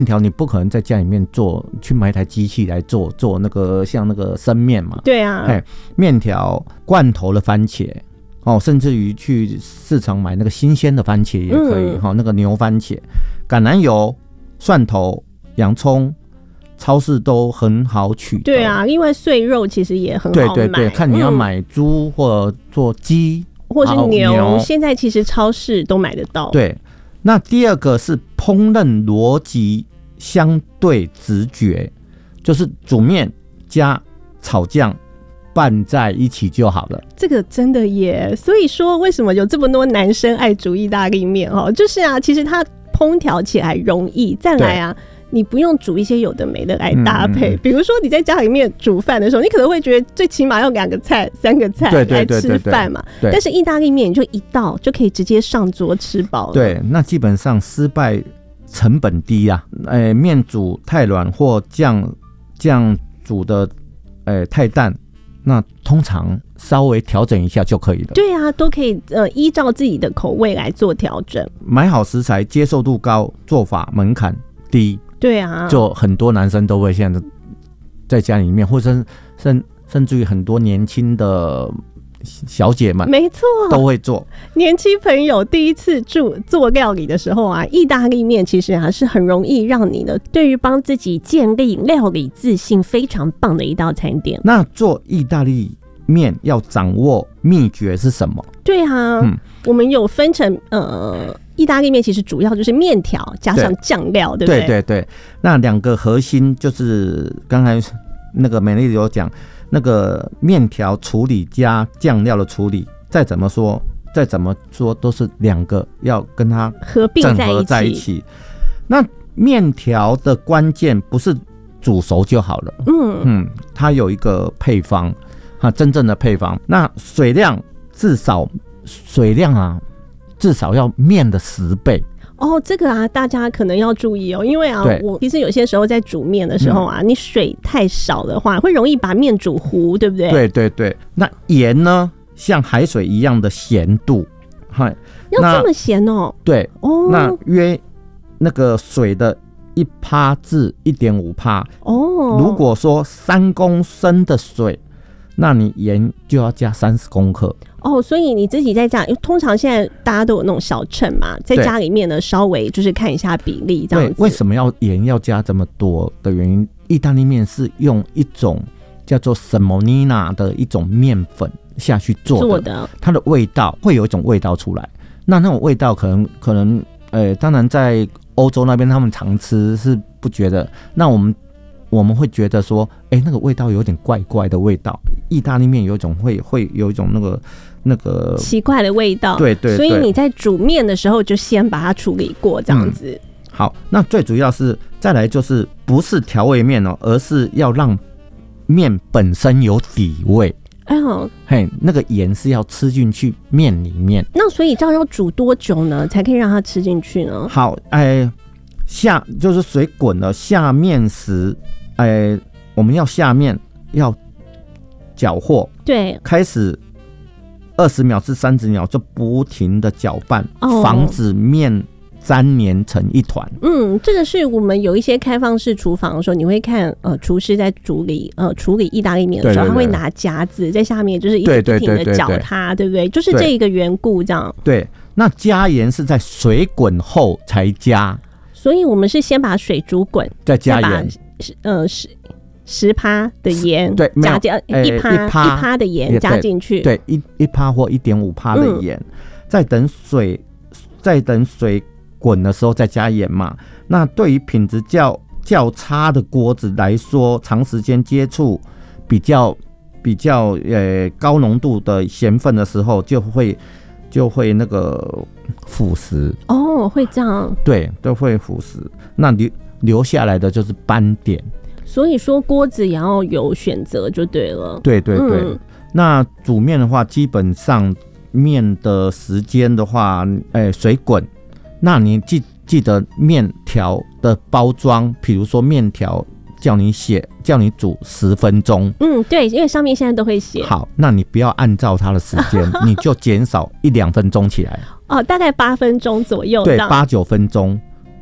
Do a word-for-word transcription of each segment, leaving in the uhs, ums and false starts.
面条你不可能在家里面做，去买一台机器来做做那个像那个生面嘛。 对啊， 面条、罐头的番茄。哦，甚至于去市场买那个新鲜的番茄也可以，嗯哦、那个牛番茄、橄榄油、蒜头、洋葱，超市都很好取得。 对啊，因为碎肉其实也很好买。 对对对，看你要买猪或者做鸡、 嗯，或是 牛, 牛，现在其实超市都买得到。 对，那第二个是烹饪逻辑相对直觉，就是煮面加炒酱。拌在一起就好了， 这个真的耶。所以说为什么有这么多男生爱煮意大利面，就是啊，其实它烹调起来容易，再来啊你不用煮一些有的没的来搭配、嗯、比如说你在家里面煮饭的时候，你可能会觉得最起码要两个菜三个菜来吃饭嘛，但是意大利面你就一道就可以直接上桌吃饱了。 对，那基本上失败成本低啊，欸、面煮太软或酱酱煮的、欸、太淡，那通常稍微调整一下就可以了。 对啊，都可以呃依照自己的口味来做调整。 买好食材，接受度高，做法门槛低。 对啊， 就很多男生都会现在在家里面，或者甚甚至于很多年轻的小姐们， 没错， 都会做。 年轻朋友第一次做做料理的时候啊，意大利面其实还是很容易让你的对于帮自己建立料理自信非常棒的一道餐点。 那做意大利面要掌握秘诀是什么？ 对啊，嗯、我们有分成呃，意大利面其实主要就是面条加上酱料， 对, 对不对？ 对对对，那两个核心就是刚才那个美丽有讲。那个面条处理加酱料的处理，再怎么说，再怎么说都是两个要跟它合并整合在一起。那面条的关键不是煮熟就好了，嗯嗯，它有一个配方，啊，真正的配方。那水量至少水量啊，至少要面的十倍。 哦，这个啊，大家可能要注意哦，因为啊，我其实有些时候在煮面的时候啊，嗯、你水太少的话，会容易把面煮糊，对不对？ 对对对。那盐呢，像海水一样的咸度，嗨， 要这么咸哦？ 对，哦，那约那个水的一趴至一点五趴。哦，如果说三公升的水，那你盐就要加三十公克。 哦，所以你自己在家，因为通常现在大家都有那种小秤嘛，在家里面呢稍微就是看一下比例这样子。 为什么要盐要加这么多的原因？意大利面是用一种叫做 semolina 的一种面粉下去做 的, 做的，它的味道会有一种味道出来。那那种味道可能可能，呃，当然在欧洲那边他们常吃是不觉得，那我们。我们会觉得说，哎、欸，那个味道有点怪怪的味道。意大利面有一种会会有一种那个那个奇怪的味道， 对 对, 对。 所以你在煮面的时候就先把它处理过，这样子。嗯、 好，那最主要是再来就是不是调味面哦，而是要让面本身有底味。哎呦，嘿，那个盐是要吃进去面里面。 那所以这样要煮多久呢，才可以让它吃进去呢？ 好，哎、欸，下就是水滚了，下面时。哎，我们要下面要搅和， 对， 开始二十秒至三十秒就不停的搅拌，哦、防止面粘黏成一团。 嗯，这个是我们有一些开放式厨房的时候，你会看呃厨师在处理呃处理意大利面的时候，对对对，他会拿夹子在下面就是一直不停的搅它，对不对？就是这一个缘故这样。 对，那加盐是在水滚后才加， 所以我们是先把水煮滚， 再加盐。 呃，十十趴的盐， 对， 加加一趴一趴的盐加进去， 对，一一趴或一点五趴的盐、嗯，再等水，再等水滚的时候再加盐嘛。那对于品质较较差的锅子来说，长时间接触比较比较呃高浓度的咸分的时候，就会就会那个腐蚀。 哦，会这样？ 对，都会腐蚀。那你。留下来的就是斑点， 所以说锅子也要有选择就对了。 对对对、嗯，那煮面的话，基本上面的时间的话，哎、欸，水滚，那你记记得面条的包装，比如说面条叫你写叫你煮十分钟， 嗯，对，因为上面现在都会写。 好，那你不要按照它的时间，你就减少一两分钟起来。 哦，大概八分钟左右， 对，八九分钟。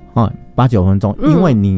哦，八九分钟，因为你